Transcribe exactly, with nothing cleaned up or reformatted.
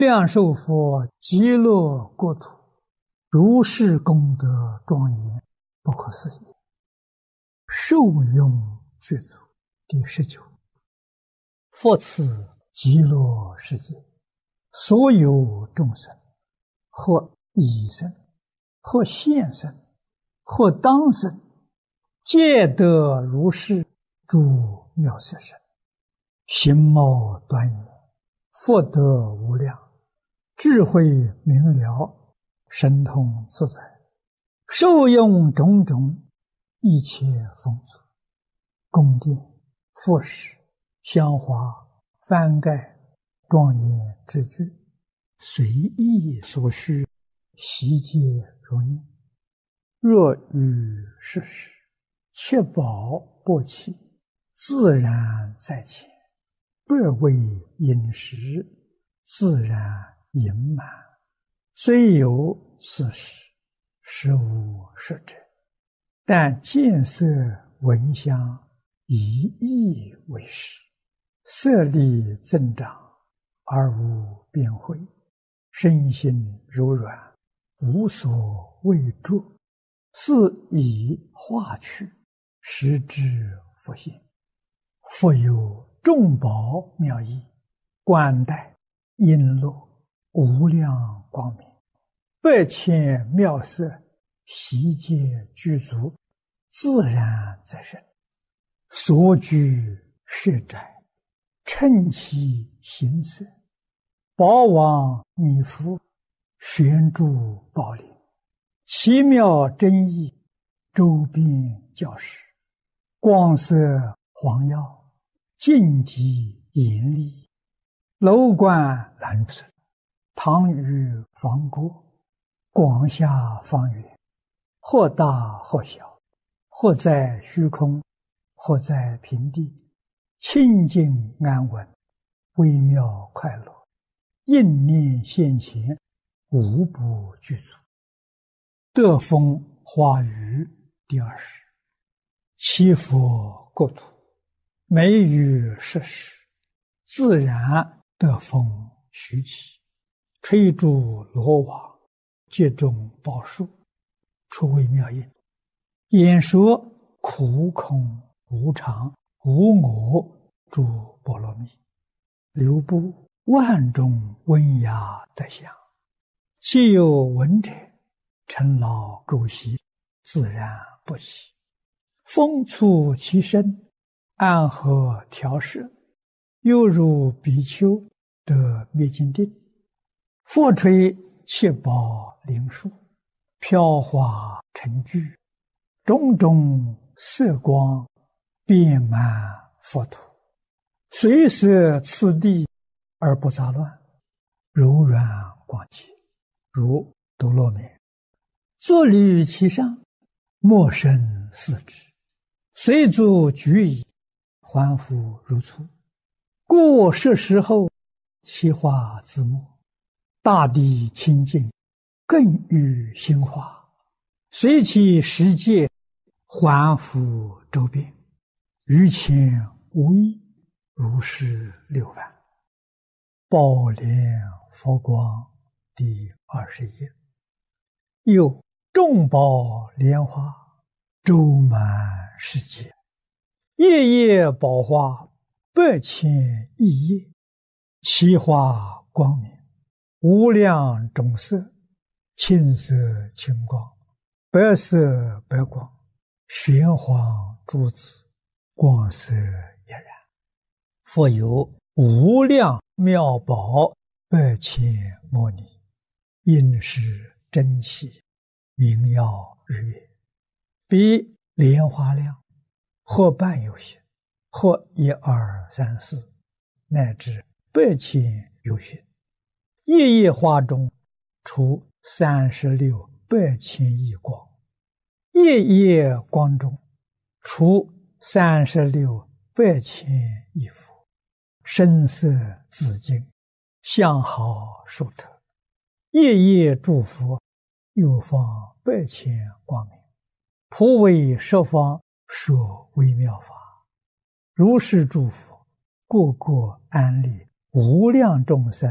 量寿佛极乐国土，如是功德庄严，不可思议。受用具足。第十九，佛此极乐世界，所有众生，或已生，或现生，或当生，皆得如是诸妙色身，形貌端严，福德无量，智慧明了，神通自在，受用种种一切丰足，宫殿、佛石、香花、幡盖、庄严之具，随意所需，悉皆如念。若遇世事，切保不弃，自然在前，不为饮食，自然盈满。虽有此事，实无实者，但见色闻香，以意为实，色力增长，而无边慧，身心柔软，无所畏著，是以化去，实之佛性。复有众宝妙义，冠带璎珞，无量光明，百千妙色，悉皆具足，自然在身。所居舍宅，称其形色，宝王弥覆，悬诸宝林，奇妙真义，周边教室，光色黄耀，净极严厉，楼观蓝色，堂宇方郭，广厦方圆，或大或小，或在虚空，或在平地，清净安稳，微妙快乐，应念现前，无不具足。得风花雨第二十，七佛国土，每于世时，自然得风徐起，吹诸罗网，皆中宝树，出微妙音，演说苦空无常无我诸波罗蜜，流布万种温雅德相，既有闻者，尘劳垢习，自然不起。风促其身，安和调摄，犹如比丘得灭尽定。佛吹七宝灵树，飘华成聚，种种色光，遍满佛土，随摄次第而不杂乱，柔软广洁，如多罗蜜。坐立其上，莫生四肢，随足举矣，还复如初。过世时后，其化自没，大地清净，更与心化，随其世界，还复周遍，于前无异，如是六番。宝莲佛光第二十页。有众宝莲花，周满世界，夜夜宝花，百千亿叶，其花光明，无量种色，青色青光，白色白光，玄黄珠子，光色俨然。复有无量妙宝，百千摩尼，应是珍稀，明耀日月，比莲花量，或半有限，或一二三四，乃至百千有限。夜夜花中，出三十六百千亿光；夜夜光中，出三十六百千亿佛。声色自净，相好殊特。夜夜诸佛，又放百千光明，普为十方说微妙法。如是诸佛，个个安立无量众生，